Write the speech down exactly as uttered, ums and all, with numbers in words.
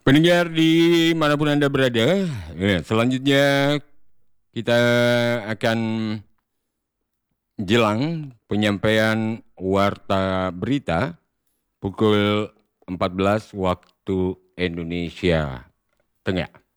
Pendengar di manapun Anda berada, ya, selanjutnya kita akan jelang penyampaian warta berita pukul empat belas waktu Indonesia Tengah.